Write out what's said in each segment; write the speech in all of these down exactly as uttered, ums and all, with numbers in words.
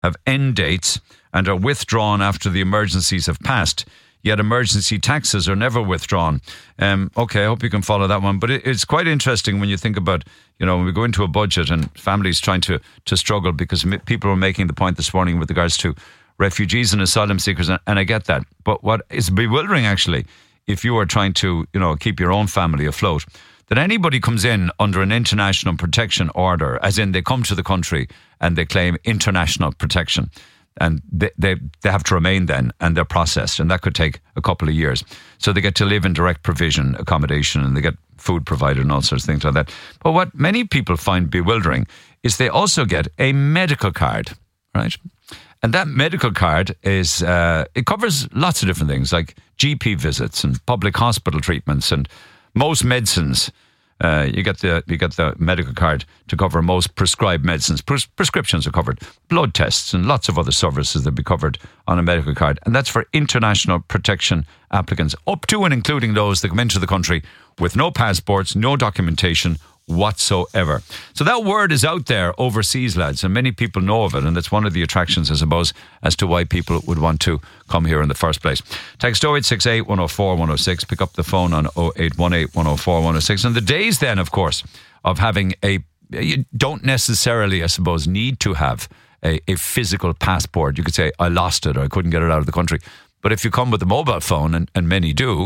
have end dates and are withdrawn after the emergencies have passed. Yet emergency taxes are never withdrawn. Um, okay, I hope you can follow that one. But it, it's quite interesting when you think about, you know, when we go into a budget and families trying to, to struggle, because people were making the point this morning with regards to refugees and asylum seekers, and, and I get that. But what is bewildering, actually, if you are trying to, you know, keep your own family afloat, that anybody comes in under an international protection order, as in they come to the country and they claim international protection. And they, they they have to remain then, and they're processed, and that could take a couple of years. So they get to live in direct provision accommodation, and they get food provided and all sorts of things like that. But what many people find bewildering is they also get a medical card, right? And that medical card is, uh, it covers lots of different things, like G P visits and public hospital treatments and most medicines. Uh, you get the you get the medical card to cover most prescribed medicines. Pres- prescriptions are covered. Blood tests and lots of other services that be covered on a medical card. And that's for international protection applicants, up to and including those that come into the country with no passports, no documentation whatsoever. So that word is out there overseas, lads, and many people know of it, and that's one of the attractions, I suppose, as to why people would want to come here in the first place. Text oh eight six eight, one oh four, one oh six. Pick up the phone on oh eight one eight, one oh four, one oh six. And the days then, of course, of having a, you don't necessarily, I suppose, need to have a, a physical passport. You could say, I lost it or I couldn't get it out of the country. But if you come with a mobile phone, and, and many do,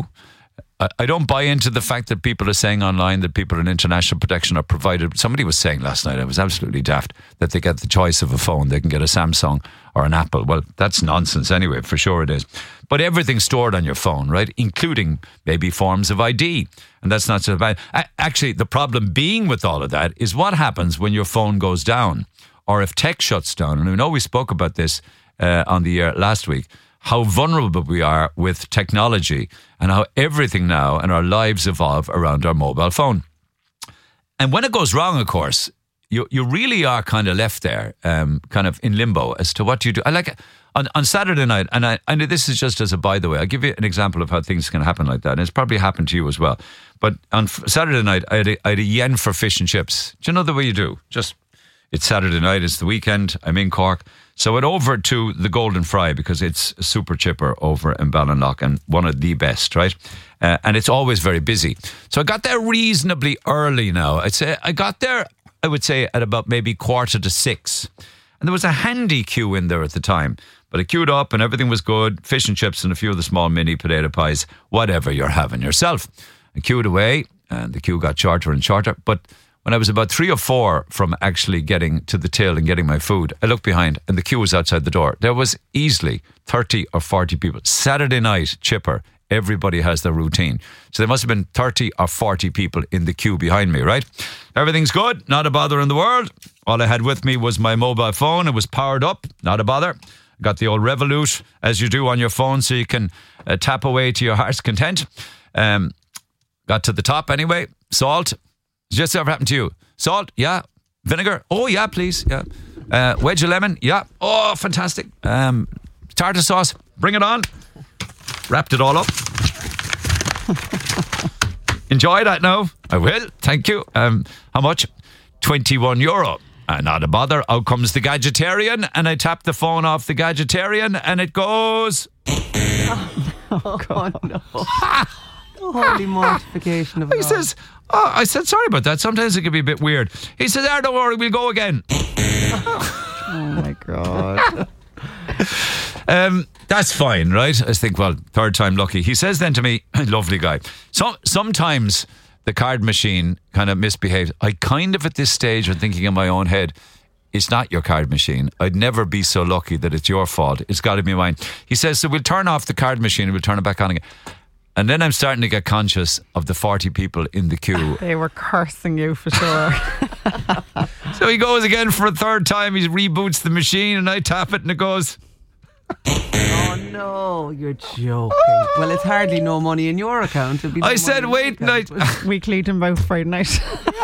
I don't buy into the fact that people are saying online that people in international protection are provided. Somebody was saying last night, I was absolutely daft, that they get the choice of a phone. They can get a Samsung or an Apple. Well, that's nonsense anyway, for sure it is. But everything's stored on your phone, right? Including maybe forms of I D. And that's not so bad. Actually, the problem being with all of that is what happens when your phone goes down, or if tech shuts down. And I know we spoke about this uh, on the air last week, how vulnerable we are with technology and how everything now and our lives evolve around our mobile phone. And when it goes wrong, of course, you you really are kind of left there, um, kind of in limbo as to what you do. I like on, on Saturday night, and I, and this is just as a by the way, I'll give you an example of how things can happen like that. And it's probably happened to you as well. But on Saturday night, I had a, I had a yen for fish and chips. Do you know the way you do? Just, it's Saturday night, it's the weekend, I'm in Cork. So I went over to the Golden Fry because it's super chipper over in Ballinlough and one of the best, right? Uh, and it's always very busy. So I got there reasonably early now. I'd say I got there, I would say, at about maybe quarter to six. And there was a handy queue in there at the time. But I queued up and everything was good. Fish and chips and a few of the small mini potato pies, whatever you're having yourself. I queued away and the queue got shorter and shorter. But when I was about three or four from actually getting to the till and getting my food, I looked behind and the queue was outside the door. There was easily thirty or forty people. Saturday night, chipper, everybody has their routine. So there must have been thirty or forty people in the queue behind me, right? Everything's good, not a bother in the world. All I had with me was my mobile phone. It was powered up, not a bother. Got the old Revolut, as you do on your phone, so you can uh, tap away to your heart's content. Um, got to the top anyway. Salt. Just ever happened to you? Salt? Yeah. Vinegar? Oh, yeah, please. Yeah. Uh, wedge of lemon? Yeah. Oh, fantastic. Um, tartar sauce? Bring it on. Wrapped it all up. Enjoy that now. I will. Thank you. Um, how much? twenty-one euro. Uh, not a bother. Out comes the Gadgetarian, and I tap the phone off the Gadgetarian, and it goes. Oh, oh God, no. Holy mortification of it He all. says, oh, I said, sorry about that. Sometimes it can be a bit weird. He says, ah, don't worry, we'll go again. Oh, my God. um, that's fine, right? I think, well, third time lucky. He says then to me, lovely guy, so, sometimes the card machine kind of misbehaves. I kind of at this stage are thinking in my own head, it's not your card machine. I'd never be so lucky that it's your fault. It's got to be mine. He says, so we'll turn off the card machine and we'll turn it back on again. And then I'm starting to get conscious of the forty people in the queue. They were cursing you for sure. So he goes again for a third time. He reboots the machine and I tap it and it goes. Oh no, you're joking. Well, it's hardly no money in your account. It'll be no I said, money in wait, your night. account. We cleaned him out Friday night.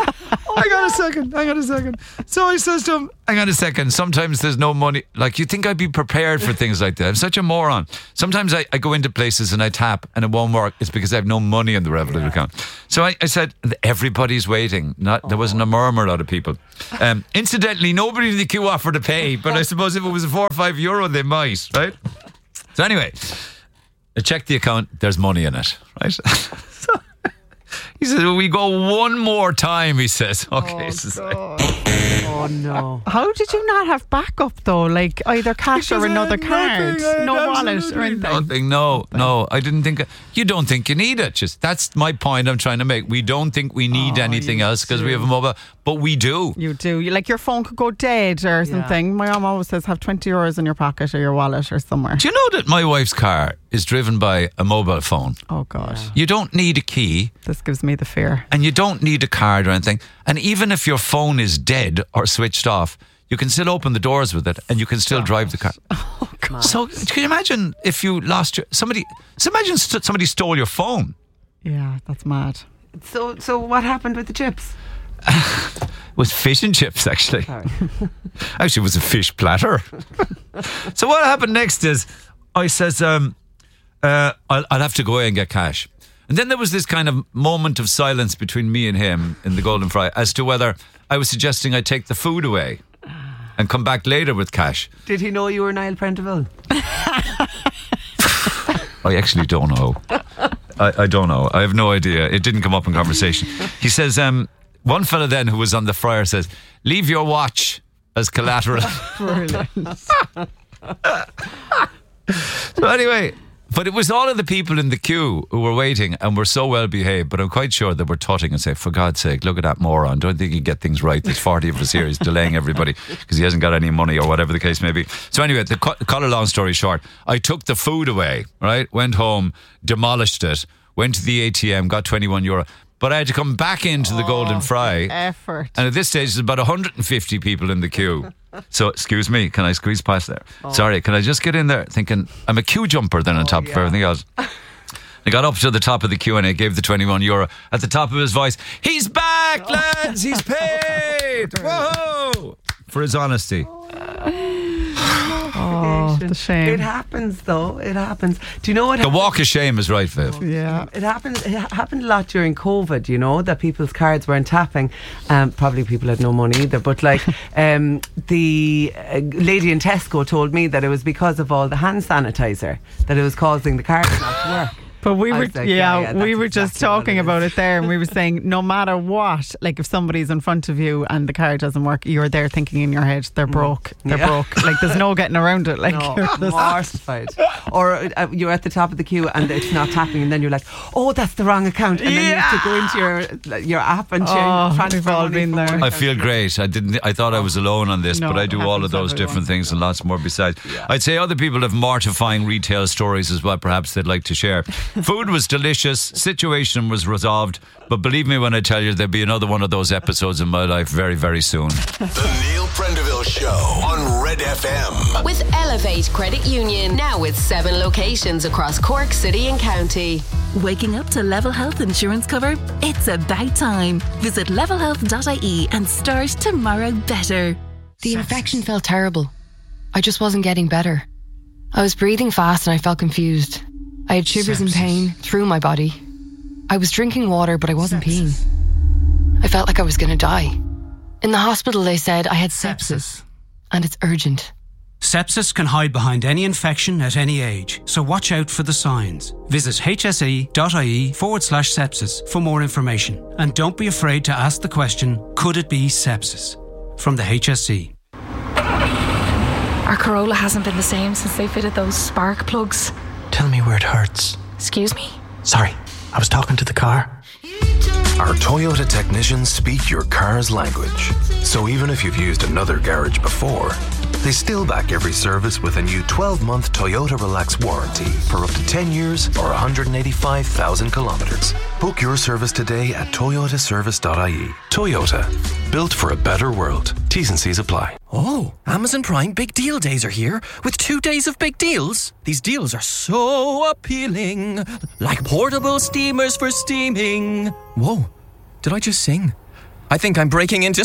hang on a second, hang on a second. So I says to him, hang on a second, sometimes there's no money. Like, you think I'd be prepared for things like that. I'm such a moron. Sometimes I, I go into places and I tap and it won't work. It's because I have no money in the Revolut yeah. account. So I, I said, everybody's waiting. Not There wasn't a murmur out of people. Um, incidentally, nobody in the queue offered to pay, but I suppose if it was a four or five euro, they might, right? So anyway, I checked the account. There's money in it, right? So he says, we go one more time, he says. Okay. Oh, so God. Oh, no. How did you not have backup, though? Like, either cash Because or I another had card? nothing, I had No wallet or absolutely anything? Nothing, no, no. I didn't think... You don't think you need it. Just That's my point I'm trying to make. We don't think we need Oh, anything you else because we do. have a mobile, but we do. You do. You, like, your phone could go dead or something. My mum always says, have twenty euros in your pocket or your wallet or somewhere. Do you know that my wife's car is driven by a mobile phone? Oh, God. You don't need a key. This gives me the fear. And you don't need a card or anything. And even if your phone is dead or switched off, you can still open the doors with it and you can still drive the car. Oh, God. So can you imagine if you lost your... Somebody, so imagine st- somebody stole your phone. Yeah, that's mad. So, so what happened with the chips? It was fish and chips, actually. Sorry. Actually, it was a fish platter. So what happened next is I says, um, uh, I'll, I'll have to go away and get cash. And then there was this kind of moment of silence between me and him in the Golden Fry as to whether I was suggesting I take the food away and come back later with cash. Did he know you were Niall Prendeville? I actually don't know. I, I don't know. I have no idea. It didn't come up in conversation. He says, um, one fella then who was on the fryer says, leave your watch as collateral. Brilliant. So anyway, but it was all of the people in the queue who were waiting and were so well behaved, but I'm quite sure they were tutting and saying, for God's sake, look at that moron. Don't think he can get things right. There's forty of us here. He's delaying everybody because he hasn't got any money or whatever the case may be. So anyway, to cut, cut a long story short, I took the food away, right? Went home, demolished it, went to the A T M, got twenty-one euro. But I had to come back into the Golden Fry. Effort. And at this stage, there's about one hundred fifty people in the queue. So, excuse me, can I squeeze past there? Oh. Sorry, can I just get in there thinking I'm a queue jumper then on top oh, yeah. of everything else? I got up to the top of the queue and I gave the twenty-one euro. At the top of his voice, he's back, oh. lads, he's paid. Whoa! For his honesty. Oh, the shame. It happens, though. It happens. Do you know what The happened? walk of shame is right, Viv. Yeah. It happened It happened a lot during COVID, you know, that people's cards weren't tapping. Um, probably people had no money either. But, like, um, the uh, lady in Tesco told me that it was because of all the hand sanitizer that it was causing the cards not to work. But we I were, was like, yeah, yeah, yeah, we that's were just exactly what talking it about is. it there, and we were saying, no matter what, like if somebody's in front of you and the card doesn't work, you're there thinking in your head, they're broke, they're Yeah. broke. Like there's no getting around it. Like No, you're just- mortified. Or uh, you're at the top of the queue and it's not tapping, and then you're like, oh, that's the wrong account, and then you have to go into your your app and change. Oh, transfer we've all money been from there. one I account feel to the great. I didn't. I thought I was alone on this, No, but I do it all of happens those to different everyone. things and lots more besides. Yeah. I'd say other people have mortifying retail stories as well. Perhaps they'd like to share. Food was delicious. Situation was resolved. But believe me when I tell you, there'll be another one of those episodes in my life very, very soon. The Neil Prendeville Show on Red F M. With Elevate Credit Union, now with seven locations across Cork City and County. Waking up to Level Health insurance cover? It's about time. Visit level health dot I E and start tomorrow better. The infection felt terrible. I just wasn't getting better. I was breathing fast and I felt confused. I had shivers and pain through my body. I was drinking water, but I wasn't peeing. I felt like I was going to die. In the hospital, they said I had sepsis, and it's urgent. Sepsis can hide behind any infection at any age, so watch out for the signs. Visit hse.ie forward slash sepsis for more information. And don't be afraid to ask the question, could it be sepsis? From the H S E. Our Corolla hasn't been the same since they fitted those spark plugs. Tell me where it hurts. Excuse me? Sorry, I was talking to the car. Our Toyota technicians speak your car's language. So even if you've used another garage before, they still back every service with a new twelve-month Toyota Relax warranty for up to ten years or one hundred eighty-five thousand kilometres. Book your service today at toyota service dot I E. Toyota, built for a better world. T's and C's apply. Oh, Amazon Prime Big Deal Days are here with two days of big deals. These deals are so appealing, like portable steamers for steaming. Whoa, did I just sing? I think I'm breaking into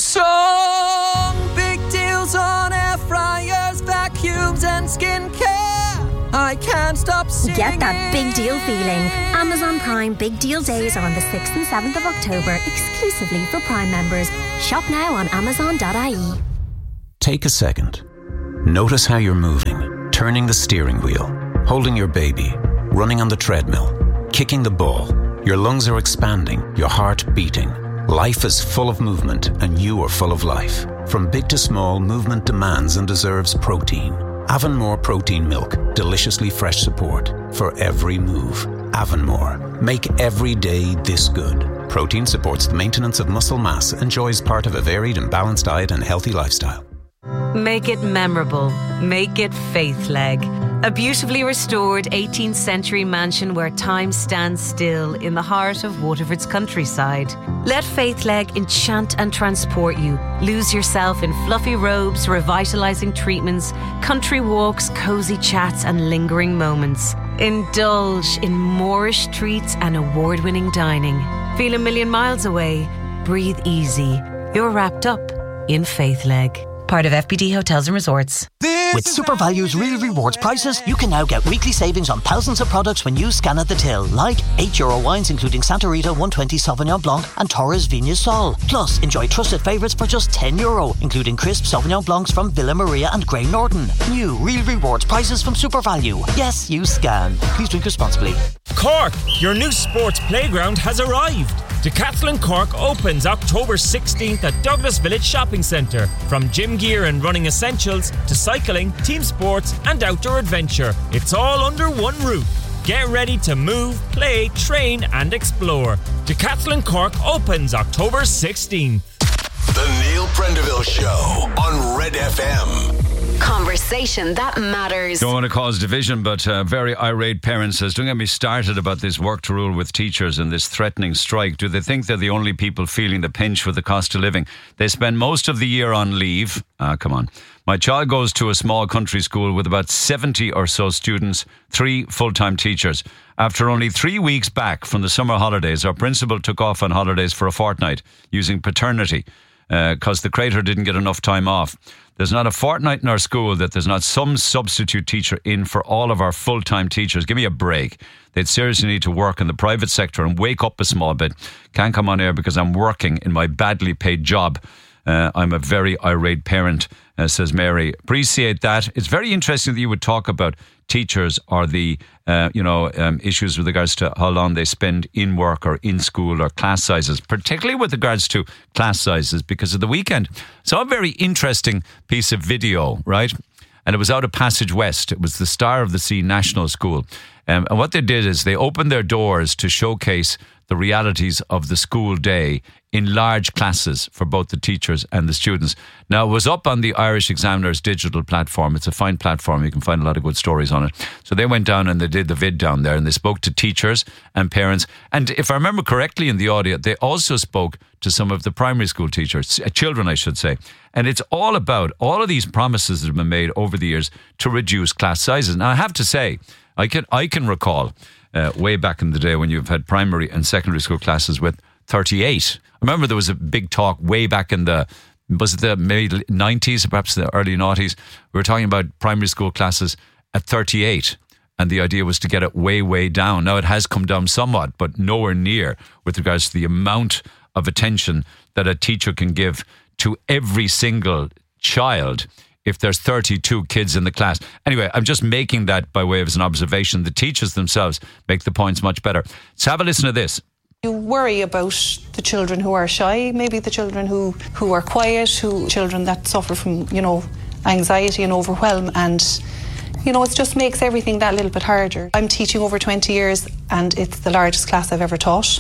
song. Big deals on air fryers, vacuums and skincare. I can't stop singing. Get that big deal feeling. Amazon Prime Big Deal Days are on the sixth and seventh of October, exclusively for Prime members. Shop now on amazon dot I E. Take a second. Notice how you're moving, turning the steering wheel, holding your baby, running on the treadmill, kicking the ball. Your lungs are expanding, your heart beating. Life is full of movement, and you are full of life. From big to small, movement demands and deserves protein. Avonmore Protein Milk, deliciously fresh support for every move. Avonmore, make every day this good. Protein supports the maintenance of muscle mass, enjoys part of a varied and balanced diet and healthy lifestyle. Make it memorable. Make it Faithleg. A beautifully restored eighteenth century mansion where time stands still in the heart of Waterford's countryside. Let Faithleg enchant and transport you. Lose yourself in fluffy robes, revitalising treatments, country walks, cosy chats and lingering moments. Indulge in Moorish treats and award-winning dining. Feel a million miles away. Breathe easy. You're wrapped up in Faithleg. Part of F B D Hotels and Resorts. With SuperValue's Real Rewards prices, you can now get weekly savings on thousands of products when you scan at the till, like eight euro wines including Santa Rita one twenty Sauvignon Blanc and Torres Vigna Sol. Plus, enjoy trusted favourites for just ten euro, including crisp Sauvignon Blancs from Villa Maria and Grey Norton. New Real Rewards prices from SuperValue. Yes, you scan. Please drink responsibly. Cork, your new sports playground has arrived. Decathlon Cork opens October sixteenth at Douglas Village Shopping Centre. From gym gear and running essentials to cycling, team sports and outdoor adventure, it's all under one roof. Get ready to move, play, train and explore. Decathlon Cork opens October sixteenth. The Neil Prendeville Show on Red F M. Conversation that matters. Don't want to cause division, but uh, very irate parent says, don't get me started about this work to rule with teachers and this threatening strike. Do they think they're the only people feeling the pinch with the cost of living? They spend most of the year on leave. Ah, come on. My child goes to a small country school with about seventy or so students, three full-time teachers. After only three weeks back from the summer holidays, our principal took off on holidays for a fortnight using paternity because uh, the crater didn't get enough time off. There's not a fortnight in our school that there's not some substitute teacher in for all of our full-time teachers. Give me a break. They'd seriously need to work in the private sector and wake up a small bit. Can't come on air because I'm working in my badly paid job. Uh, I'm a very irate parent, uh, says Mary. Appreciate that. It's very interesting that you would talk about teachers or the, uh, you know, um, issues with regards to how long they spend in work or in school or class sizes, particularly with regards to class sizes because of the weekend. So a very interesting piece of video, right? And it was out of Passage West. It was the Star of the Sea National School. Um, and what they did is they opened their doors to showcase the realities of the school day in large classes for both the teachers and the students. Now, it was up on the Irish Examiner's digital platform. It's a fine platform. You can find a lot of good stories on it. So they went down and they did the vid down there and they spoke to teachers and parents. And if I remember correctly in the audio, they also spoke to some of the primary school teachers, children, I should say. And it's all about all of these promises that have been made over the years to reduce class sizes. Now, I have to say, I can I can recall uh, way back in the day when you've had primary and secondary school classes with thirty-eight. I remember there was a big talk way back in the, was it the maybe nineties, perhaps the early noughties? We were talking about primary school classes at thirty-eight. And the idea was to get it way, way down. Now, it has come down somewhat, but nowhere near with regards to the amount of attention that a teacher can give to every single child if there's thirty-two kids in the class. Anyway, I'm just making that by way of as an observation. The teachers themselves make the points much better. Let's have a listen to this. You worry about the children who are shy, maybe the children who, who are quiet, who children that suffer from, you know, anxiety and overwhelm, and you know, it just makes everything that little bit harder. I'm teaching over twenty years and it's the largest class I've ever taught.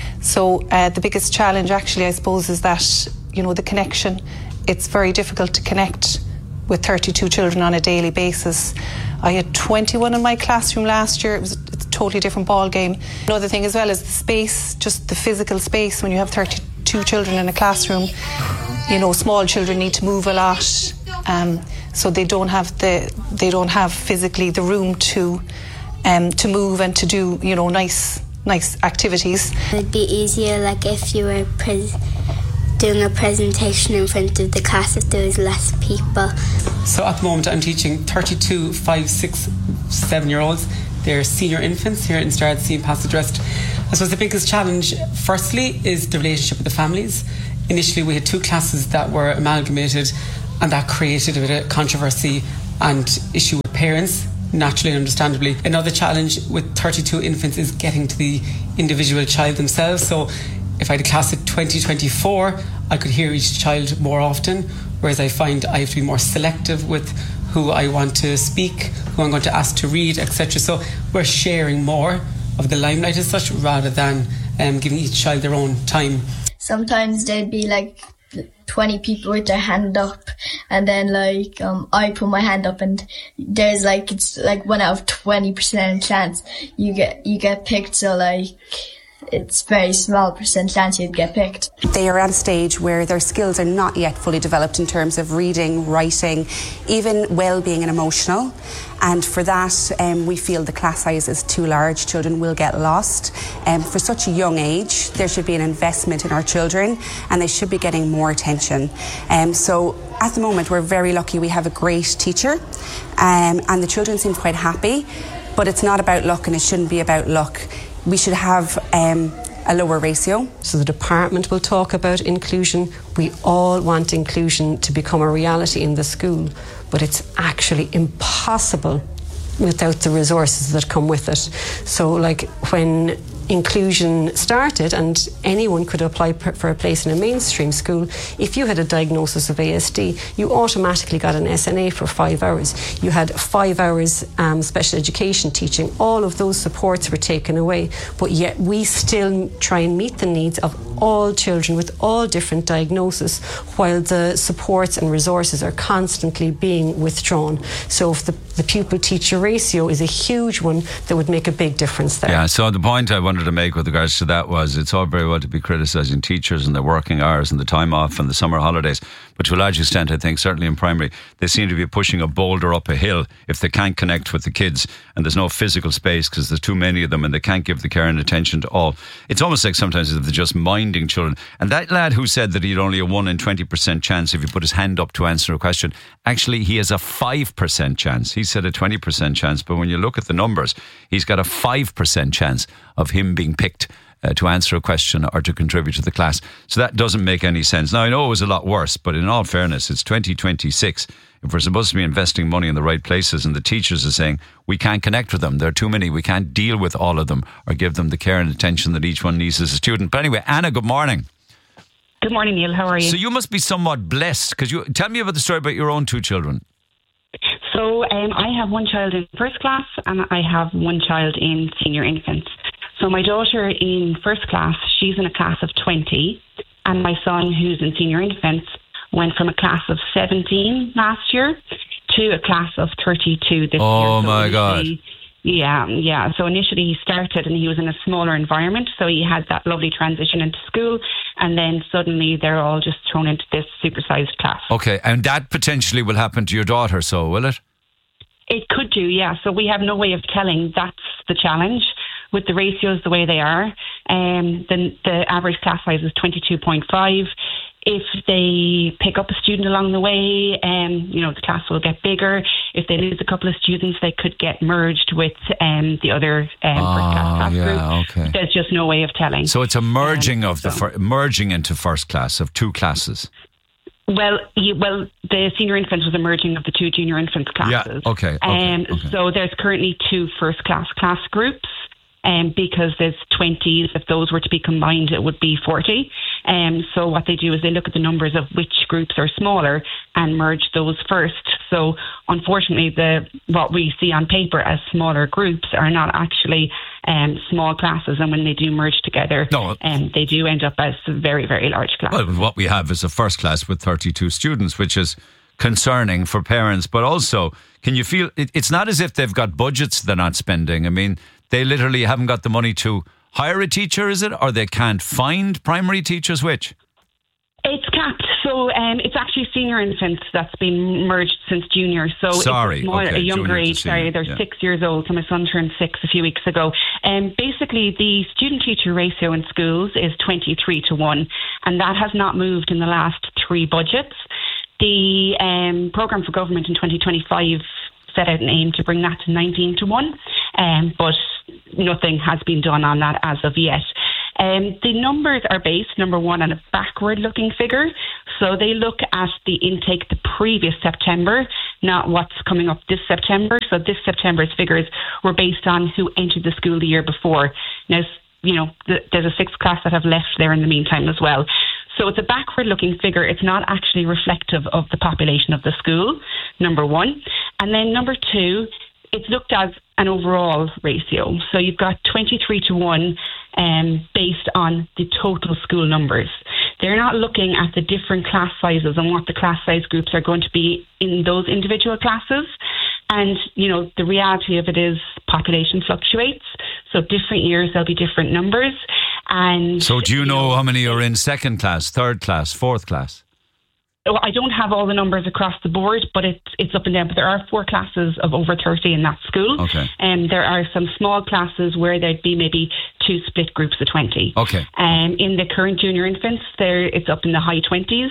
So uh, the biggest challenge actually, I suppose, is that, you know, the connection. It's very difficult to connect with thirty-two children on a daily basis. I had twenty-one in my classroom last year. It was it's a totally different ball game. Another thing as well is the space, just the physical space. When you have thirty-two children in a classroom, you know, small children need to move a lot, um, so they don't have the they don't have physically the room to um, to move and to do, you know, nice nice activities. It'd be easier, like if you were pres- doing a presentation in front of the class if there was less people. So at the moment I'm teaching thirty-two, five, six, seven year olds. They're senior infants here in Stardusty and Passage West. I suppose the biggest challenge, firstly, is the relationship with the families. Initially we had two classes that were amalgamated, and that created a bit of controversy and issue with parents, naturally and understandably. Another challenge with thirty-two infants is getting to the individual child themselves. So if I had a class at twenty, twenty-four, I could hear each child more often, whereas I find I have to be more selective with who I want to speak, who I'm going to ask to read, et cetera. So we're sharing more of the limelight as such, rather than um, giving each child their own time. Sometimes there'd be like twenty people with their hand up, and then like um, I put my hand up, and there's like it's like one out of twenty percent chance you get you get picked. So like it's very small percent chance you'd get picked. They are at a stage where their skills are not yet fully developed in terms of reading, writing, even well-being and emotional. And for that, um, we feel the class size is too large. Children will get lost. Um, for such a young age, there should be an investment in our children, and they should be getting more attention. Um, so at the moment, we're very lucky. We have a great teacher, um, and the children seem quite happy. But it's not about luck, and it shouldn't be about luck. We should have um, a lower ratio. So the department will talk about inclusion. We all want inclusion to become a reality in the school, but it's actually impossible without the resources that come with it. So like when inclusion started and anyone could apply for a place in a mainstream school, if you had a diagnosis of A S D, you automatically got an S N A for five hours. You had five hours um, special education teaching. All of those supports were taken away, but yet we still try and meet the needs of all children with all different diagnoses, while the supports and resources are constantly being withdrawn. So if the, the pupil-teacher ratio is a huge one, that would make a big difference there. Yeah, so the point I wanted to make with regards to that was, it's all very well to be criticising teachers and their working hours and the time off and the summer holidays, but to a large extent, I think, certainly in primary, they seem to be pushing a boulder up a hill if they can't connect with the kids and there's no physical space because there's too many of them and they can't give the care and attention to all. It's almost like sometimes as if they're just minding children. And that lad who said that he had only a one in twenty percent chance if he put his hand up to answer a question, actually he has a five percent chance. He said a twenty percent chance, but when you look at the numbers, he's got a five percent chance of him being picked Uh, to answer a question or to contribute to the class. So that doesn't make any sense. Now, I know it was a lot worse, but in all fairness, it's twenty twenty-six. If we're supposed to be investing money in the right places and the teachers are saying we can't connect with them, there are too many, we can't deal with all of them or give them the care and attention that each one needs as a student. But anyway, Anna, good morning. Good morning, Neil. How are you? So you must be somewhat blessed, because you tell me about the story about your own two children. So um, I have one child in first class and I have one child in senior infants. So my daughter in first class, she's in a class of twenty, and my son, who's in senior infants, went from a class of seventeen last year to a class of thirty-two this oh year. Oh so my God. Yeah, yeah. So initially he started and he was in a smaller environment, so he had that lovely transition into school, and then suddenly they're all just thrown into this supersized class. Okay, and that potentially will happen to your daughter, so will it? It could do, yeah. So we have no way of telling. That's the challenge. With the ratios the way they are, um, the, the average class size is twenty-two point five. If they pick up a student along the way, um, you know, the class will get bigger. If they lose a couple of students, they could get merged with um, the other um, oh, first class class yeah, group. Okay. There's just no way of telling. So it's a merging um, of the so. fir- merging into first class of two classes. Well, you, well, the senior infants was a merging of the two junior infants classes. Yeah. Okay. okay, um, okay. So there's currently two first class class groups. Um, because there's twenties, if those were to be combined, it would be forty. Um, so what they do is they look at the numbers of which groups are smaller and merge those first. So unfortunately, the what we see on paper as smaller groups are not actually um, small classes. And when they do merge together, no. um, they do end up as very, very large classes. Well, what we have is a first class with thirty-two students, which is concerning for parents. But also, can you feel, it, it's not as if they've got budgets they're not spending. I mean, they literally haven't got the money to hire a teacher, is it? Or they can't find primary teachers, which? It's capped. So So um, it's actually senior infants that's been merged since junior. So Sorry, it's more okay, a younger junior to age. senior, Sorry, they're yeah. six years old. So my son turned six a few weeks ago. And um, basically, the student-teacher ratio in schools is twenty-three to one, and that has not moved in the last three budgets. The um, programme for government in twenty twenty-five set out an aim to bring that to nineteen to one, um, but nothing has been done on that as of yet. Um, the numbers are based, number one, on a backward-looking figure. So they look at the intake the previous September, not what's coming up this September. So this September's figures were based on who entered the school the year before. Now, you know, th- there's a sixth class that have left there in the meantime as well. So it's a backward-looking figure. It's not actually reflective of the population of the school, number one. And then number two, it's looked as an overall ratio. So you've got twenty-three to one um, based on the total school numbers. They're not looking at the different class sizes and what the class size groups are going to be in those individual classes. And, you know, the reality of it is population fluctuates. So different years, there'll be different numbers. And So do you know how many are in second class, third class, fourth class? Well, I don't have all the numbers across the board, but it's it's up and down. But there are four classes of over thirty in that school. Okay. And um, there are some small classes where there'd be maybe two split groups of twenty. Okay. Um, in the current junior infants, there it's up in the high twenties.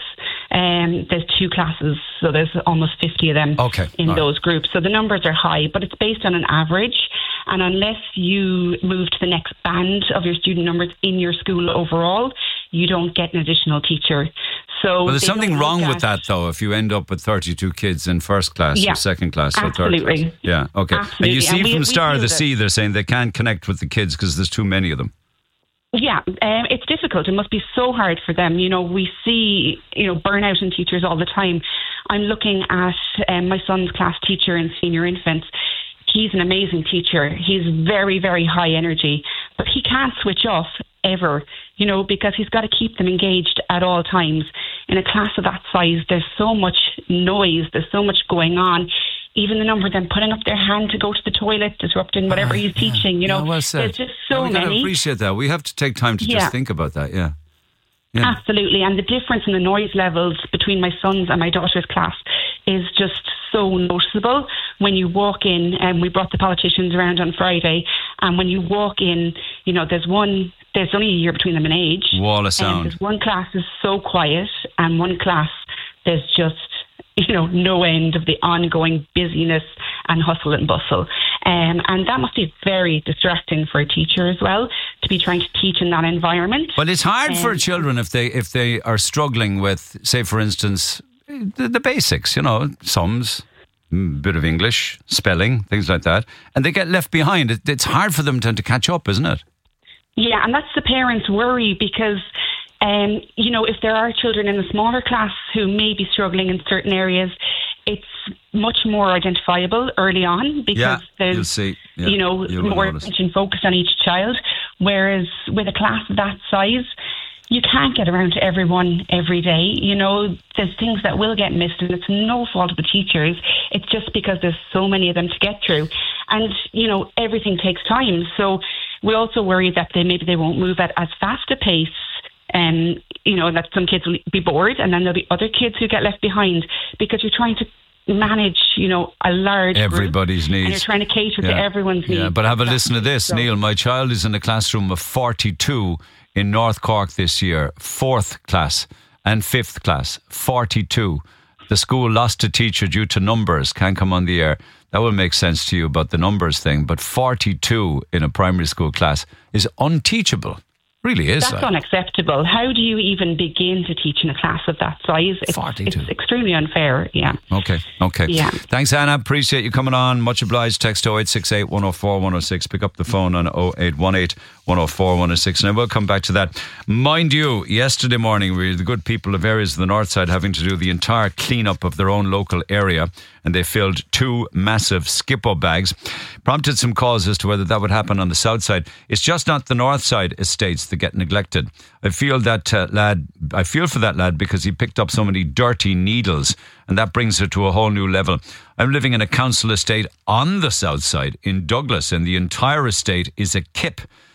Um, there's two classes, so there's almost fifty of them okay. in all those right. groups. So the numbers are high, but it's based on an average. And unless you move to the next band of your student numbers in your school overall, you don't get an additional teacher. So well, there's they something don't wrong look with at- that, though, if you end up with thirty-two kids in first class Yeah, or second class or third absolutely. class. Yeah, okay. Absolutely. And you see And we- from we Star of feel the that- Sea, they're saying they can't connect with the kids because there's too many of them. Yeah, um, it's difficult. It must be so hard for them. You know, we see, you know, burnout in teachers all the time. I'm looking at um, my son's class teacher in senior infants. He's an amazing teacher. He's very, very high energy, but he can't switch off ever, you know, because he's got to keep them engaged at all times. In a class of that size, there's so much noise, there's so much going on. Even the number of them putting up their hand to go to the toilet, disrupting whatever he's teaching, you know, Yeah, well said. there's just so we gotta many. appreciate that. We have to take time to Yeah. just think about that, yeah. Yeah. Absolutely. And the difference in the noise levels between my son's and my daughter's class is just so noticeable. When you walk in, and we brought the politicians around on Friday, and when you walk in, you know, there's one, there's only a year between them in age. Wall of And sound. there's one class is so quiet, and one class, there's just, you know, no end of the ongoing busyness and hustle and bustle. Um, and that must be very distracting for a teacher as well, to be trying to teach in that environment. But it's hard Um, for children if they if they are struggling with, say, for instance, the, the basics, you know, sums, mm, bit of English, spelling, things like that, and they get left behind. It, it's hard for them to, to catch up, isn't it? Yeah, and that's the parents' worry because, um, you know, if there are children in the smaller class who may be struggling in certain areas, it's much more identifiable early on because Yeah, there's, you'll see. Yeah, you know, you will more notice. attention focused on each child. Whereas with a class of that size, you can't get around to everyone every day. You know, there's things that will get missed, and it's no fault of the teachers. It's just because there's so many of them to get through. And, you know, everything takes time. So we also worry that they maybe they won't move at as fast a pace. And, you know, that some kids will be bored, and then there'll be other kids who get left behind because you're trying to manage, you know, a large Everybody's group, needs. and you're trying to cater to everyone's needs. Yeah, but have a listen to this, So- Neil. My child is in a classroom of forty-two in North Cork this year, fourth class and fifth class, forty-two. The school lost a teacher due to numbers, can't come on the air. That will make sense to you about the numbers thing, but forty-two in a primary school class is unteachable. Really is. That's like. unacceptable. How do you even begin to teach in a class of that size? It's, forty-two. It's extremely unfair, yeah. Okay, okay. Yeah. Thanks, Anna. Appreciate you coming on. Much obliged. Text oh eight six eight, one oh four, one oh six. Pick up the phone on oh eight one eight, one oh four, one oh six. And I will come back to that. Mind you, yesterday morning, we were the good people of areas of the north side having to do the entire clean-up of their own local area, and they filled two massive Skippo bags. Prompted some calls as to whether that would happen on the south side. It's just not the north side estates that get neglected. I feel that uh, lad, I feel for that lad because he picked up so many dirty needles, and that brings it to a whole new level. I'm living in a council estate on the south side in Douglas, and the entire estate is a kip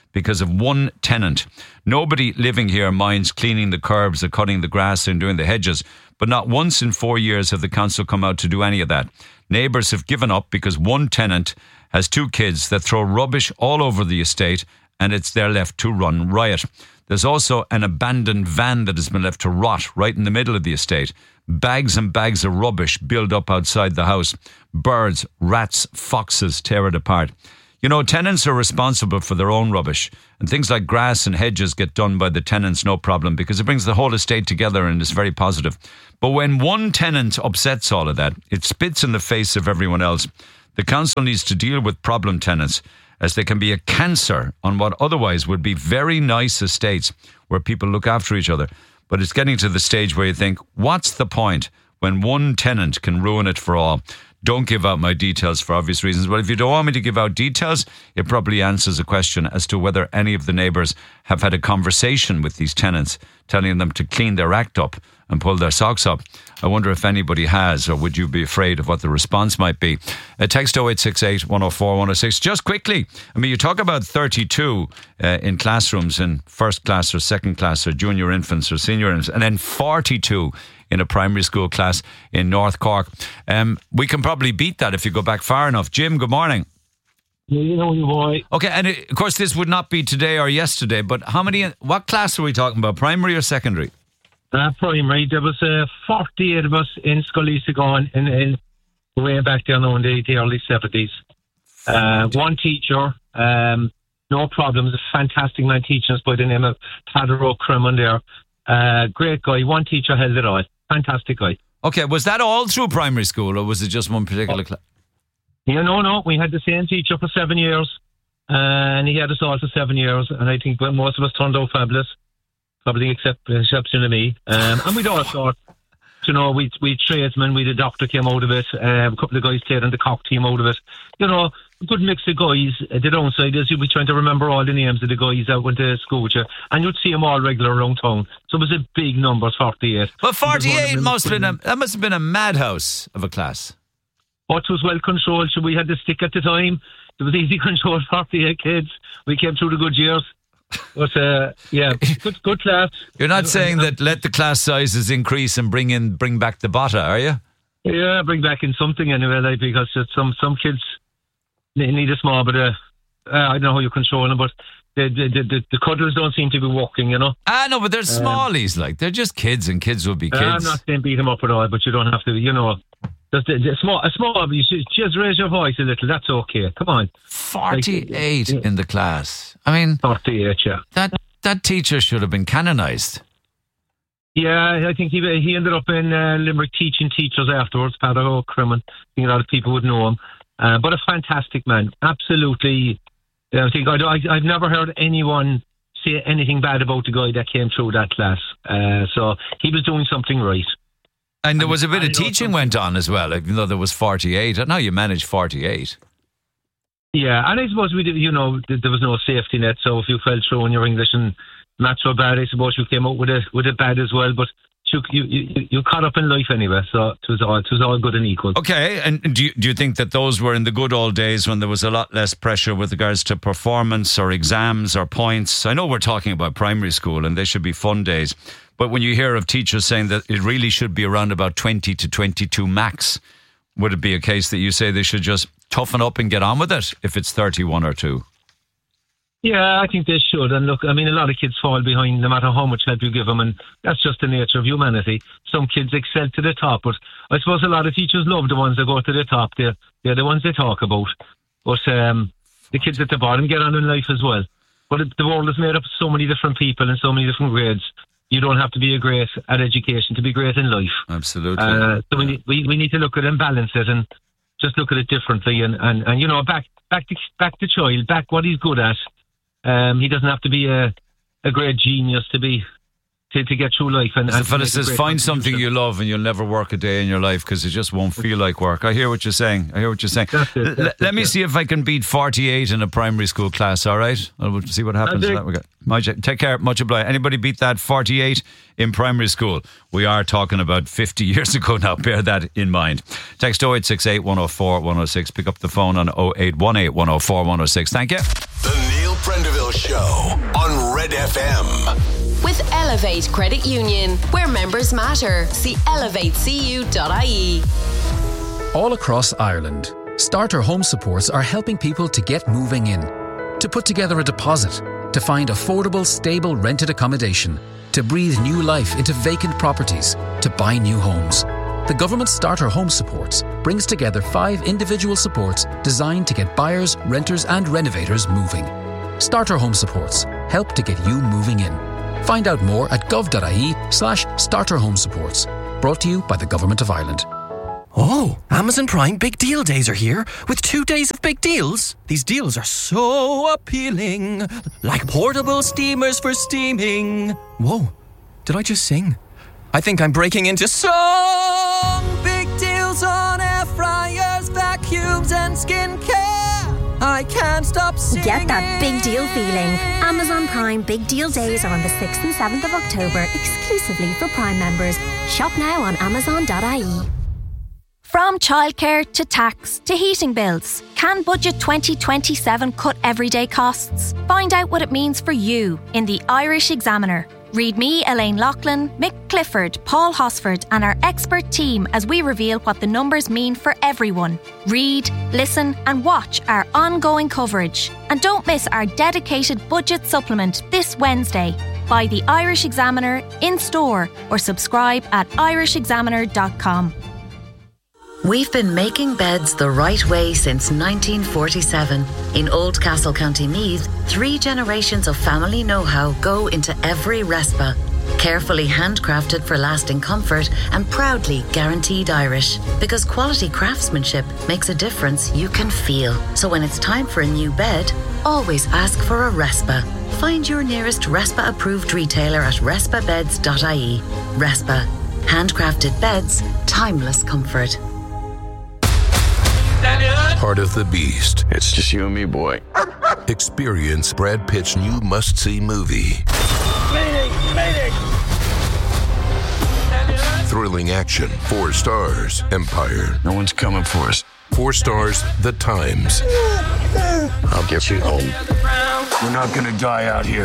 because of one tenant. Nobody living here minds cleaning the curbs or cutting the grass and doing the hedges, but not once in four years have the council come out to do any of that. Neighbours have given up because one tenant has two kids that throw rubbish all over the estate, and it's there left to run riot. There's also an abandoned van that has been left to rot right in the middle of the estate. Bags and bags of rubbish build up outside the house. Birds, rats, foxes tear it apart. You know, tenants are responsible for their own rubbish, and things like grass and hedges get done by the tenants, no problem, because it brings the whole estate together and is very positive. But when one tenant upsets all of that, it spits in the face of everyone else. The council needs to deal with problem tenants, as they can be a cancer on what otherwise would be very nice estates where people look after each other. But it's getting to the stage where you think, what's the point when one tenant can ruin it for all? Don't give out my details for obvious reasons. But if you don't want me to give out details, it probably answers a question as to whether any of the neighbours have had a conversation with these tenants, telling them to clean their act up and pull their socks up. I wonder if anybody has, or would you be afraid of what the response might be? Uh, text oh eight six eight, one oh four, one oh six. Just quickly, I mean, you talk about thirty-two uh, in classrooms in first class or second class or junior infants or senior infants, and then forty-two in a primary school class in North Cork. Um, we can probably beat that if you go back far enough. Jim, good morning. Yeah, you know, you boy. Okay, and it, of course this would not be today or yesterday, but how many, what class are we talking about, primary or secondary? Uh, primary. There was uh, forty-eight of us in Scully Sigon in, in way back there now in the, the early seventies. Uh, one teacher, um, no problems, a fantastic man teaching us by the name of Padder O'Crimon there. Uh, great guy, one teacher held it all. Fantastic guy. Okay, was that all through primary school, or was it just one particular class? Yeah, no, no. We had the same teacher for seven years, uh, and he had us all for seven years, and I think most of us turned out fabulous, probably except exception of me. Um, and we'd all thought, you know, we we tradesmen, we the doctor came out of it, uh, a couple of guys played on the Cork team out of it. You know, a good mix of guys. The downside is you'd be trying to remember all the names of the guys that went to school with you, and you'd see them all regular around town. So it was a big number, forty-eight. But forty-eight must have been a, that must have been a madhouse of a class. But it was well controlled. So we had the stick at the time. It was easy control, forty-eight kids. We came through the good years. But uh, yeah, good, good class. You're not saying that let the class sizes increase and bring in, bring back the botta, are you? Yeah, bring back in something anyway, like, because some some kids need a small bit of, uh, I don't know how you control them, but the the, the the cuddles don't seem to be working, you know. Ah, no, but they're smallies, um, like they're just kids, and kids will be kids. I'm not saying beat them up at all, but you don't have to, you know. Just a, a small, a small. You should just raise your voice a little. That's okay. Come on. Forty-eight like, in the class. I mean, forty-eight. Yeah. That that teacher should have been canonised. Yeah, I think he he ended up in uh, Limerick teaching teachers afterwards. Padder O'Crimon. I think a lot of people would know him. Uh, but a fantastic man. Absolutely. I think I, I I've never heard anyone say anything bad about the guy that came through that class. Uh, so he was doing something right. And there was a bit of teaching went on as well, even though there was forty-eight. Now you manage forty-eight. Yeah, and I suppose we did, you know, there was no safety net, so if you fell through in your English and not so bad, I suppose you came out with a with a bad as well, but you you you, you caught up in life anyway, so it was all it was all good and equal. Okay, and do you, do you think that those were in the good old days when there was a lot less pressure with regards to performance or exams or points? I know we're talking about primary school and they should be fun days, but when you hear of teachers saying that it really should be around about twenty to twenty-two max, would it be a case that you say they should just toughen up and get on with it if it's thirty-one or two? Yeah, I think they should. And look, I mean, a lot of kids fall behind no matter how much help you give them, and that's just the nature of humanity. Some kids excel to the top, but I suppose a lot of teachers love the ones that go to the top. They're, they're the ones they talk about. But um, the kids at the bottom get on in life as well. But it, the world is made up of so many different people and so many different grades. You don't have to be a great at education to be great in life. Absolutely. Uh, so we need, we, we need to look at it and balance it and just look at it differently. And, and, and you know, back back the, back the child, back what he's good at. Um, he doesn't have to be a, a great genius to be to, to get through life. And, As and the fella says, find something you love and you'll never work a day in your life because it just won't feel like work. I hear what you're saying. I hear what you're saying. That's it, that's L- it, let me yeah. see if I can beat forty-eight in a primary school class, all right? We'll see what happens. Okay. That we got. Much, take care. Much obliged. Anybody beat that forty-eight in primary school? We are talking about fifty years ago now. Bear that in mind. Text oh eight six eight, one oh four, one oh six. Pick up the phone on oh eight one eight, one oh four, one oh six. Thank you. The Neil Prendeville Show on Red F M. With Elevate Credit Union, where members matter. See elevate c u dot i e. All across Ireland, Starter Home Supports are helping people to get moving in, to put together a deposit, to find affordable, stable rented accommodation, to breathe new life into vacant properties, to buy new homes. The government Starter Home Supports brings together five individual supports designed to get buyers, renters and renovators moving. Starter Home Supports help to get you moving in. Find out more at gov.ie slash starter home supports. Brought to you by the Government of Ireland. Oh, Amazon Prime Big Deal Days are here with two days of big deals. These deals are so appealing, like portable steamers for steaming. Whoa, did I just sing? I think I'm breaking into song. Big deals on air fryers, vacuums and skincare. I can't stop singing. Get that big deal feeling. Amazon Prime Big Deal Days are on the sixth and seventh of October, exclusively for Prime members. Shop now on amazon dot i e. From childcare to tax to heating bills, can Budget twenty twenty-seven cut everyday costs? Find out what it means for you in the Irish Examiner. Read me, Elaine Loughlin, Mick Clifford, Paul Hosford and our expert team as we reveal what the numbers mean for everyone. Read, listen and watch our ongoing coverage. And don't miss our dedicated budget supplement this Wednesday. Buy the Irish Examiner in store or subscribe at irish examiner dot com. We've been making beds the right way since nineteen forty-seven. In Oldcastle, County Meath, three generations of family know-how go into every Respa. Carefully handcrafted for lasting comfort and proudly guaranteed Irish. Because quality craftsmanship makes a difference you can feel. So when it's time for a new bed, always ask for a Respa. Find your nearest Respa-approved retailer at respa beds dot i e. Respa. Handcrafted beds, timeless comfort. Part of the Beast. It's just you and me, boy. Experience Brad Pitt's new must-see movie. Mayday! Mayday! Thrilling action. Four stars. Empire. No one's coming for us. Four stars. The Times. I'll get you home. We're not gonna die out here.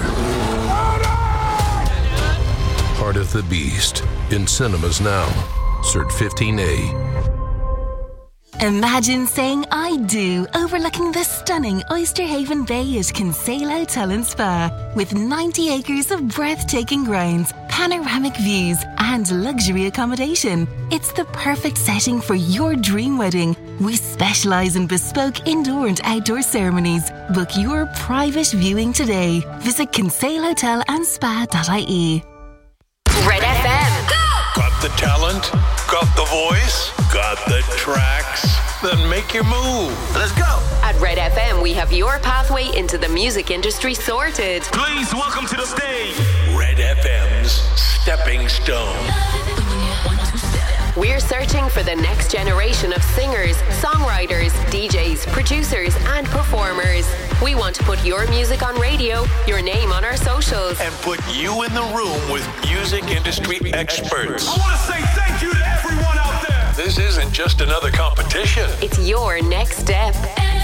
Part of the Beast. In cinemas now. Cert fifteen A. Imagine saying I do overlooking the stunning Oysterhaven Bay at Kinsale Hotel and Spa. With ninety acres of breathtaking grounds, panoramic views and luxury accommodation. It's the perfect setting for your dream wedding. We specialise in bespoke indoor and outdoor ceremonies. Book your private viewing today. Visit kinsale hotel and spa dot i e. Red F M. Got the talent? Got the voice? Got the tracks? Then make your move. Let's go. At Red F M, we have your pathway into the music industry sorted. Please welcome to the stage Red F M's Stepping Stone. We're searching for the next generation of singers, songwriters, D Js, producers, and performers. We want to put your music on radio, your name on our socials, and put you in the room with music industry experts. I want to say thank you to everyone out there. This isn't just another competition. It's your next step.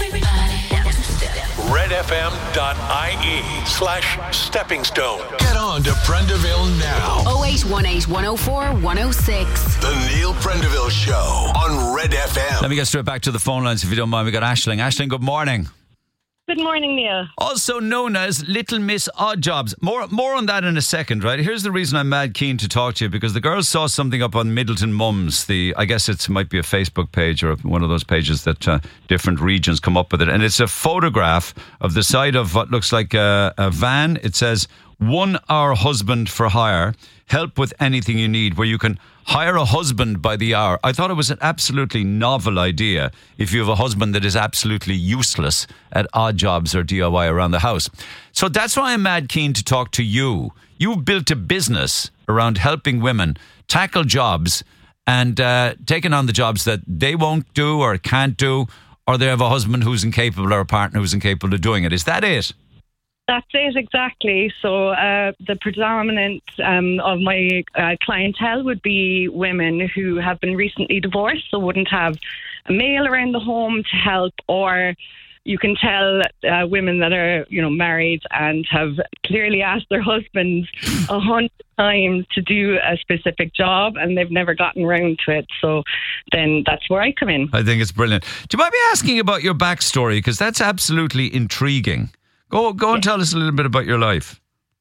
redfm.ie slash stepping stone. Get on to Prendeville now. oh eight one eight, one oh four, one oh six. The Neil Prendeville Show on Red F M. Let me get straight back to the phone lines if you don't mind. We got Aisling. Aisling, good morning. Good morning, Neil. Also known as Little Miss Odd Jobs. More more on that in a second, right? Here's the reason I'm mad keen to talk to you, because the girls saw something up on Middleton Mums. The I guess it might be a Facebook page or one of those pages that uh, different regions come up with it. And it's a photograph of the side of what looks like a, a van. It says, one hour husband for hire. Help with anything you need, where you can hire a husband by the hour. I thought it was an absolutely novel idea if you have a husband that is absolutely useless at odd jobs or D I Y around the house. So that's why I'm mad keen to talk to you. You've built a business around helping women tackle jobs and uh, taking on the jobs that they won't do or can't do, or they have a husband who's incapable or a partner who's incapable of doing it. Is that it? That's it, exactly. So uh, the predominant um, of my uh, clientele would be women who have been recently divorced, so wouldn't have a male around the home to help, or you can tell uh, women that are, you know, married and have clearly asked their husbands a hundred times to do a specific job and they've never gotten round to it. So then that's where I come in. I think it's brilliant. Do you mind me asking about your backstory? Because that's absolutely intriguing. Go, go and tell us a little bit about your life.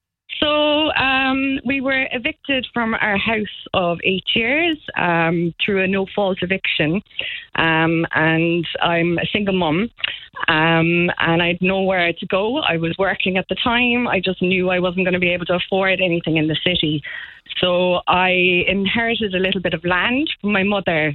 So um, we were evicted from our house of eight years um, through a no-fault eviction, um, and I'm a single mum, um, and I had nowhere to go. I was working at the time. I just knew I wasn't going to be able to afford anything in the city. So I inherited a little bit of land from my mother,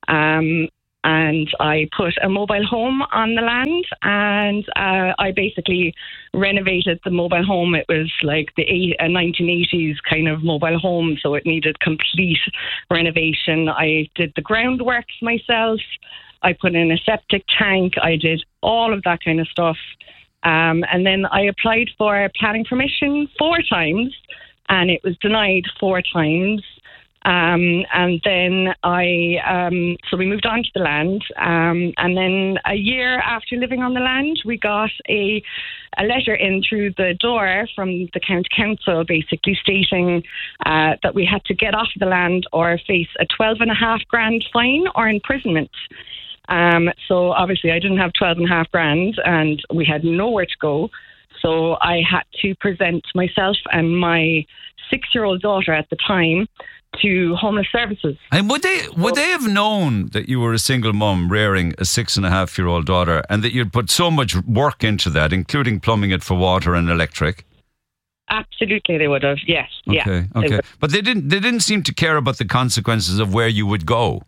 um, and I put a mobile home on the land, and uh, I basically renovated the mobile home. It was like the eight, uh, nineteen eighties kind of mobile home, so it needed complete renovation. I did the groundworks myself. I put in a septic tank. I did all of that kind of stuff. Um, and then I applied for planning permission four times, and it was denied four times. Um, and then I, um, so we moved on to the land. Um, and then a year after living on the land, we got a, a letter in through the door from the county council, basically stating uh, that we had to get off the land or face a twelve and a half grand fine or imprisonment. Um, so obviously I didn't have twelve and a half grand and we had nowhere to go. So I had to present myself and my six-year-old daughter at the time to homeless services. And would they would they have known that you were a single mum rearing a six and a half year old daughter and that you'd put so much work into that, including plumbing it for water and electric? Absolutely, they would have. Yes. Okay. Yeah, okay. But they didn't. They didn't seem to care about the consequences of where you would go.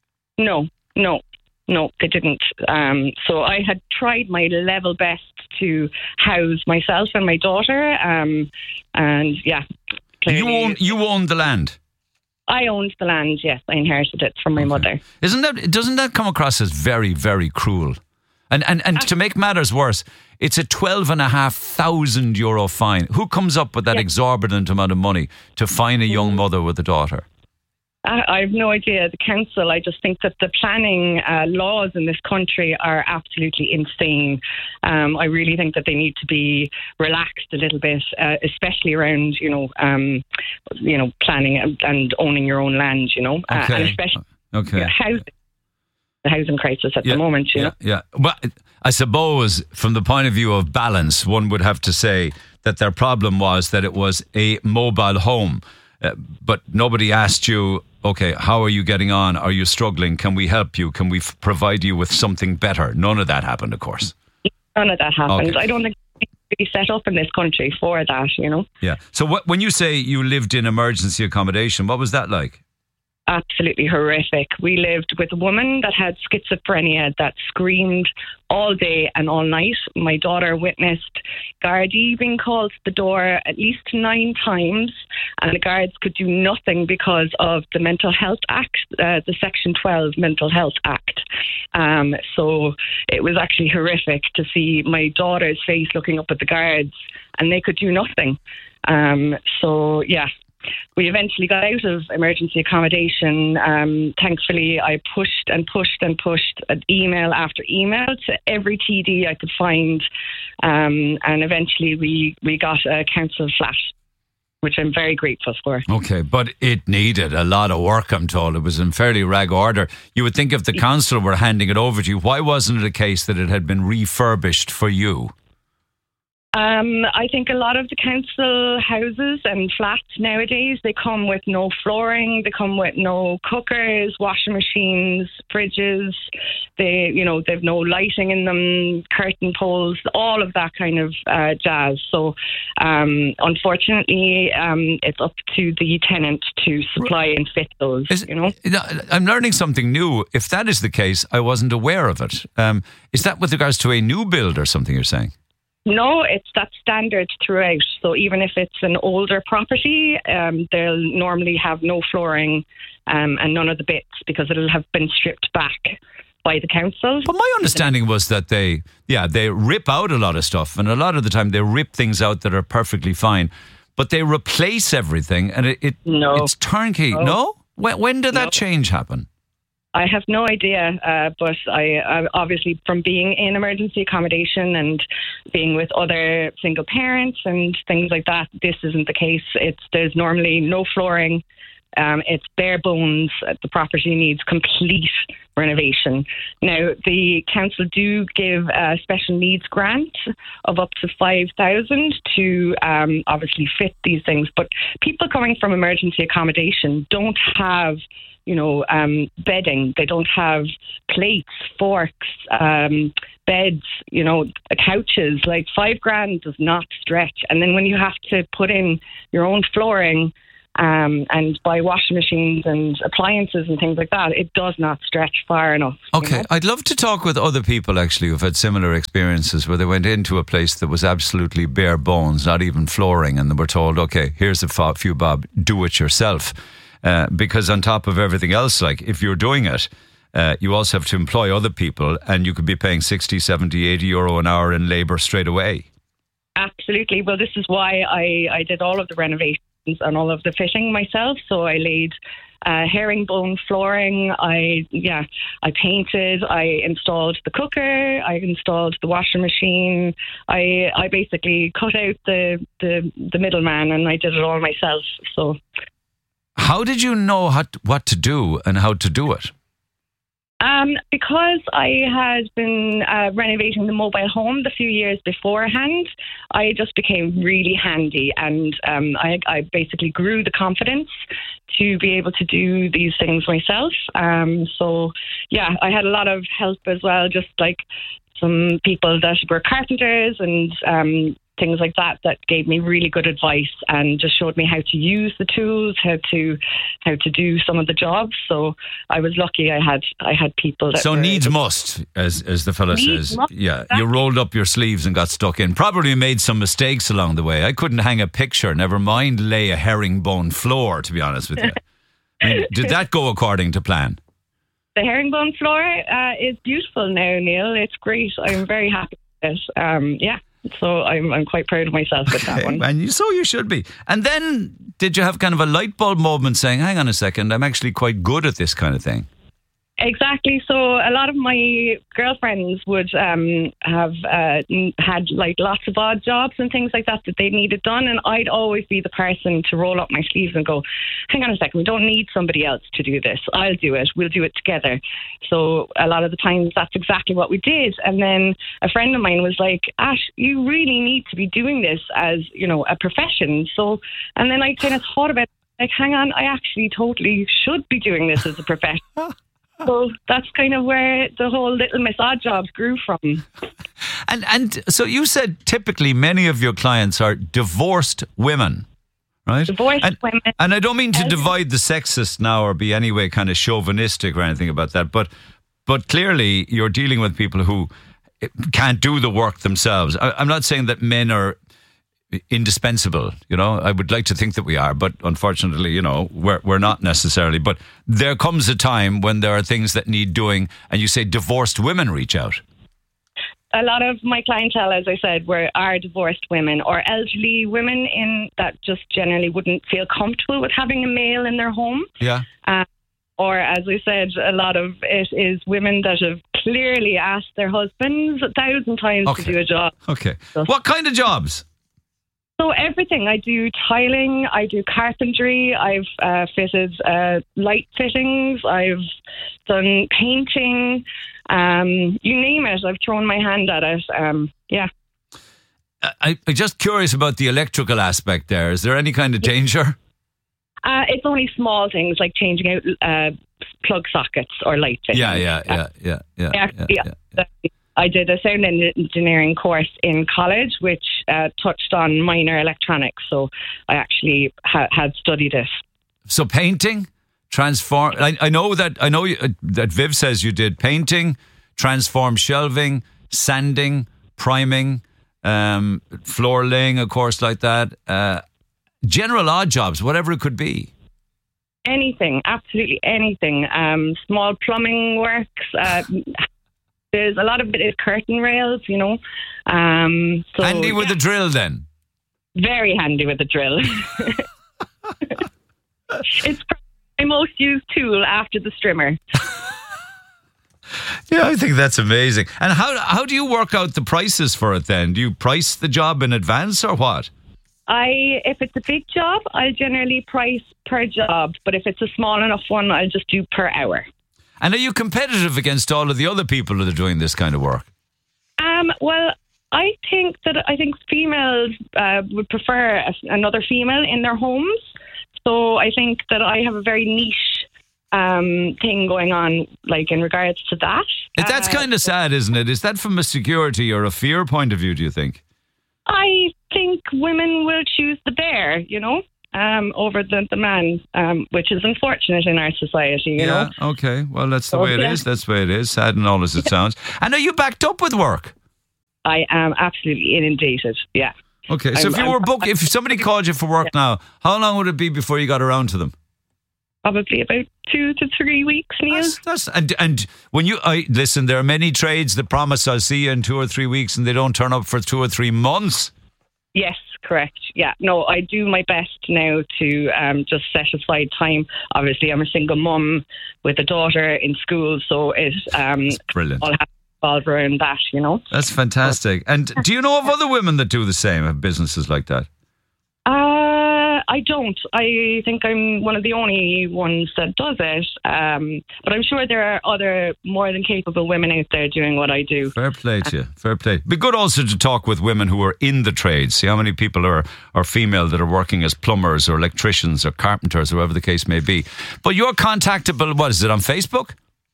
No. No. No, they didn't. Um, so I had tried my level best to house myself and my daughter. Um, and yeah. You own. You owned the land. I owned the land, yes. I inherited it from my okay. mother. Isn't that, doesn't that come across as very, very cruel? And and, and to make matters worse, it's a twelve and a half thousand euro fine. Who comes up with that yes. exorbitant amount of money to fine a young mother with a daughter? I, I have no idea. The council, I just think that the planning uh, laws in this country are absolutely insane. Um, I really think that they need to be relaxed a little bit, uh, especially around, you know, um, you know, planning and, and owning your own land, you know, okay. uh, and especially okay. you know, housing, the housing crisis at yeah, the moment, you yeah, know. Yeah, well, I suppose from the point of view of balance, one would have to say that their problem was that it was a mobile home. Uh, but nobody asked you, okay, how are you getting on? Are you struggling? Can we help you? Can we f- provide you with something better? None of that happened, of course. None of that happened. Okay. I don't think it's set up in this country for that, you know. Yeah. So what, when you say you lived in emergency accommodation, what was that like? Absolutely horrific. We lived with a woman that had schizophrenia that screamed all day and all night. My daughter witnessed Gardaí being called to the door at least nine times, and the guards could do nothing because of the Mental Health Act, uh, the Section twelve Mental Health Act. Um, so it was actually horrific to see my daughter's face looking up at the guards, and they could do nothing. Um, so, yeah. We eventually got out of emergency accommodation. Um, thankfully, I pushed and pushed and pushed an email after email to every T D I could find. Um, and eventually we, we got a council flat, which I'm very grateful for. Okay, but it needed a lot of work, I'm told. It was in fairly rag order. You would think if the council were handing it over to you, why wasn't it a case that it had been refurbished for you? Um, I think a lot of the council houses and flats nowadays, they come with no flooring, they come with no cookers, washing machines, fridges, they, you know, they've no lighting in them, curtain poles, all of that kind of uh, jazz. So, um, unfortunately, um, it's up to the tenant to supply and fit those, is, you know. I'm learning something new. If that is the case, I wasn't aware of it. Um, is that with regards to a new build or something you're saying? No, it's that standard throughout. So even if it's an older property, um, they'll normally have no flooring um, and none of the bits because it'll have been stripped back by the council. But my understanding was that they, yeah, they rip out a lot of stuff, and a lot of the time they rip things out that are perfectly fine, but they replace everything, and it, it no. it's turnkey. No, no? When, when did that no. change happen? I have no idea, uh, but I, I obviously from being in emergency accommodation and being with other single parents and things like that, this isn't the case. It's there's normally no flooring. Um, it's bare bones. The property needs complete renovation. Now, the council do give a special needs grant of up to five thousand to um, obviously fit these things. But people coming from emergency accommodation don't have, you know, um, bedding. They don't have plates, forks, um, beds, you know, couches. Like five grand does not stretch. And then when you have to put in your own flooring, Um, and buy washing machines and appliances and things like that, it does not stretch far enough. Okay, you know? I'd love to talk with other people actually who've had similar experiences where they went into a place that was absolutely bare bones, not even flooring, and they were told, okay, here's a few bob, do it yourself. Uh, because on top of everything else, like if you're doing it, uh, you also have to employ other people, and you could be paying sixty, seventy, eighty euro an hour in labour straight away. Absolutely. Well, this is why I, I did all of the renovations and all of the fitting myself. So I laid uh, herringbone flooring. I yeah, I painted. I installed the cooker. I installed the washing machine. I I basically cut out the the, the middleman, and I did it all myself. So, how did you know how to, what to do and how to do it? Um, because I had been uh, renovating the mobile home the few years beforehand, I just became really handy, and um, I, I basically grew the confidence to be able to do these things myself. Um, so, yeah, I had a lot of help as well, just like some people that were carpenters and um, things like that that gave me really good advice and just showed me how to use the tools, how to how to do some of the jobs. So I was lucky I had I had people that So were needs able- must, as as the fella Needs says. must, Yeah, exactly. you rolled up your sleeves and got stuck in. Probably made some mistakes along the way. I couldn't hang a picture, never mind lay a herringbone floor, to be honest with you. I mean, did that go according to plan? The herringbone floor uh, is beautiful now, Neil. It's great. I'm very happy with it. Um, yeah. So I'm I'm quite proud of myself with that one. And you, so you should be. And then did you have kind of a light bulb moment saying, hang on a second, I'm actually quite good at this kind of thing? Exactly. So a lot of my girlfriends would um, have uh, had like lots of odd jobs and things like that that they needed done, and I'd always be the person to roll up my sleeves and go, hang on a second, we don't need somebody else to do this. I'll do it. We'll do it together. So a lot of the times that's exactly what we did. And then a friend of mine was like, Ash, you really need to be doing this as, you know, a profession. So, and then I kind of thought about it, like, hang on, I actually totally should be doing this as a profession. So that's kind of where the whole Little Miss Odd Jobs grew from. And and so you said typically many of your clients are divorced women, right? Divorced and, women. And I don't mean to divide the sexist now or be any way kind of chauvinistic or anything about that, but but clearly you're dealing with people who can't do the work themselves. I, I'm not saying that men are indispensable, you know. I would like to think that we are, but unfortunately, you know, we're we're not necessarily. But there comes a time when there are things that need doing, and you say divorced women reach out. A lot of my clientele, as I said, were are divorced women or elderly women in that just generally wouldn't feel comfortable with having a male in their home. Yeah. Uh, or, as I said, a lot of it is women that have clearly asked their husbands a thousand times Okay. to do a job. Okay. What kind of jobs? So everything. I do tiling, I do carpentry, I've uh, fitted uh, light fittings, I've done painting, um, you name it, I've thrown my hand at it. Um, yeah. I, I'm just curious about the electrical aspect there. Is there any kind of danger? Uh, it's only small things like changing out uh, plug sockets or light fittings. Yeah, yeah, yeah, yeah, yeah. I actually, yeah, yeah. I did a sound engineering course in college, which uh, touched on minor electronics. So I actually ha- had studied it. So painting, transform. I, I know that. I know you, uh, that Viv says you did painting, transform shelving, sanding, priming, um, floor laying, of course, like that. Uh, general odd jobs, whatever it could be. Anything, absolutely anything. Um, small plumbing works. Uh, there's a lot of it is curtain rails, you know. Um, so, Handy with yeah, a drill, then. very handy with a drill. It's my most used tool after the strimmer. Yeah, I think that's amazing. And how how do you work out the prices for it then? Do you price the job in advance or what? I, if it's a big job, I generally price per job. But if it's a small enough one, I'll just do per hour. And are you competitive against all of the other people that are doing this kind of work? Um, well, I think that I think females uh, would prefer a, another female in their homes. So I think that I have a very niche um, thing going on, like in regards to that. That's uh, kind of sad, isn't it? Is that from a security or a fear point of view, do you think? I think women will choose the bear, you know, um, over the, the man, um, which is unfortunate in our society, you yeah, know. Okay, well, that's the So, way it yeah. is. That's the way it is, sad and all as it sounds. And are you backed up with work? I am absolutely inundated, yeah. Okay, so I'm- if you I'm- were booked, if somebody called you for work now, how long would it be before you got around to them? Probably about two to three weeks, Neil. That's, that's and and when you I, listen, there are many trades that promise I'll see you in two or three weeks, and they don't turn up for two or three months. Yes, correct. Yeah, no, I do my best now to um, just set aside time. Obviously, I'm a single mum with a daughter in school, so it um, brilliant. all has to revolve around that, you know. That's fantastic. And do you know of other women that do the same, have businesses like that? Uh, I don't. I think I'm one of the only ones that does it. Um, but I'm sure there are other more than capable women out there doing what I do. Fair play to you. Fair play. Be good also to talk with women who are in the trades. See how many people are, are female that are working as plumbers or electricians or carpenters or whatever the case may be. But you're contactable, what is it, on Facebook?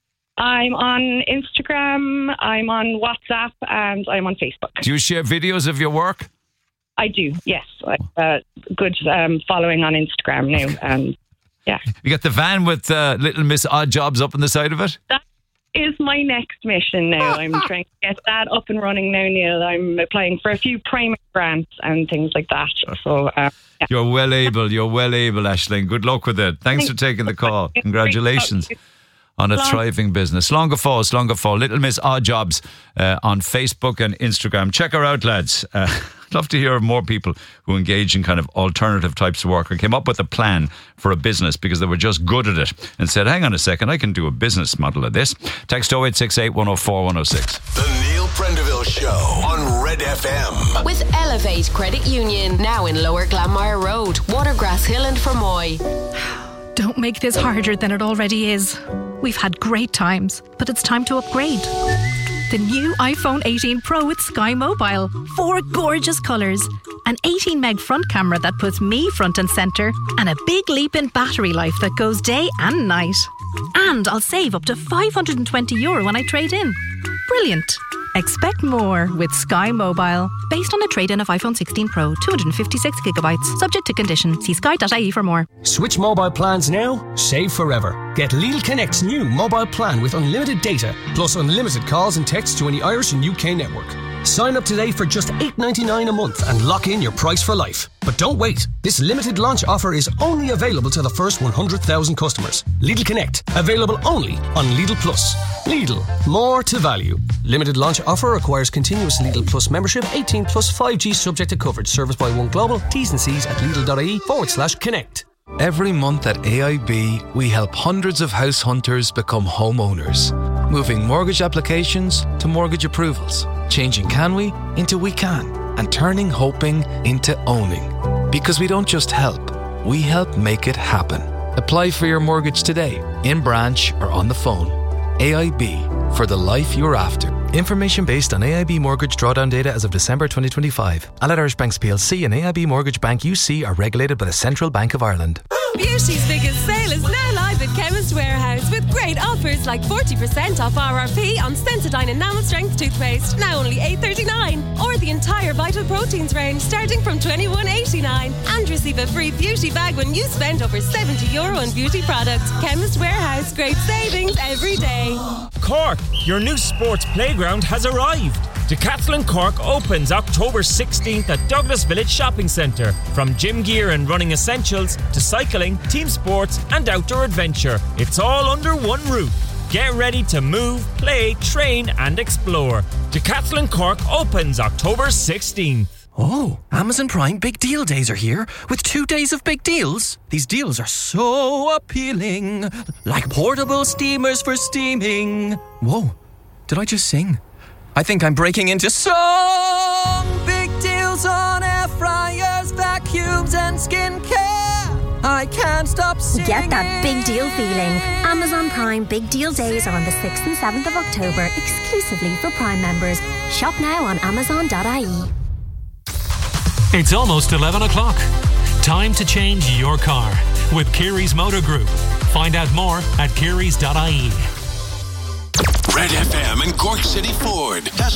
I'm on Instagram, I'm on WhatsApp, and I'm on Facebook. Do you share videos of your work? I do, yes. Uh, good um, following on Instagram now. And yeah. You got the van with uh, Little Miss Odd Jobs up on the side of it? That is my next mission now. I'm trying to get that up and running now, Neil. I'm applying for a few primary grants and things like that. So, uh, yeah. You're well able. You're well able, Aisling. Good luck with it. Thanks for taking the call. Congratulations on a thriving business. Slonga Fall, Slonga Fall, Little Miss Odd Jobs uh, on Facebook and Instagram. Check her out, lads. Uh, I'd love to hear of more people who engage in kind of alternative types of work and came up with a plan for a business because they were just good at it and said, hang on a second, I can do a business model of this. Text oh eight six eight, one oh four, one oh six. The Neil Prendeville Show on Red F M. With Elevate Credit Union, now in Lower Glanmire Road, Watergrass Hill and Fermoy. Don't make this harder than it already is. We've had great times, but it's time to upgrade. The new iPhone eighteen Pro with Sky Mobile. Four gorgeous colours. An eighteen meg front camera that puts me front and centre. And a big leap in battery life that goes day and night. And I'll save up to five hundred twenty euro when I trade in. Brilliant. Expect more with Sky Mobile. Based on a trade-in of iPhone sixteen Pro, two hundred fifty-six gigabytes. Subject to condition. See sky dot I E for more. Switch mobile plans now, save forever. Get Lidl Connect's new mobile plan with unlimited data, plus unlimited calls and texts to any Irish and U K network. Sign up today for just eight ninety-nine a month and lock in your price for life. But don't wait. This limited launch offer is only available to the first one hundred thousand customers. Lidl Connect, available only on Lidl Plus. Lidl, more to value. Limited launch offer requires continuous Lidl Plus membership, eighteen plus five G subject to coverage. Service by One Global. T's and C's at Lidl.ie forward slash connect. Every month at A I B, we help hundreds of house hunters become homeowners. Moving mortgage applications to mortgage approvals. Changing can we into we can. And turning hoping into owning. Because we don't just help, we help make it happen. Apply for your mortgage today, in branch or on the phone. A I B, for the life you're after. Information based on A I B mortgage drawdown data as of December twenty twenty-five. Allied Irish Banks P L C and A I B Mortgage Bank U C are regulated by the Central Bank of Ireland. Beauty's biggest sale is now live at Chemist Warehouse with great offers like forty percent off R R P on Sensodyne Enamel Strength toothpaste, now only eight thirty-nine, or the entire Vital Proteins range starting from twenty-one eighty-nine, and receive a free beauty bag when you spend over seventy euro on beauty products. Chemist Warehouse, great savings every day. Cork, your new sports playground has arrived. Decathlon Cork opens October sixteenth at Douglas Village Shopping Centre. From gym gear and running essentials to cycling, team sports and outdoor adventure, it's all under one roof. Get ready to move, play, train and explore. Decathlon Cork opens October sixteenth. Oh, Amazon Prime Big Deal Days are here with two days of big deals. These deals are so appealing, like portable steamers for steaming. Whoa, did I just sing? I think I'm breaking into song. Big deals on air fryers, vacuums and skincare. I can't stop singing. Get that big deal feeling. Amazon Prime Big Deal Days are on the sixth and seventh of October, exclusively for Prime members. Shop now on amazon dot I E. It's almost eleven o'clock. Time to change your car with Kerry's Motor Group. Find out more at kerrys dot I E. Red F M and Cork City Ford.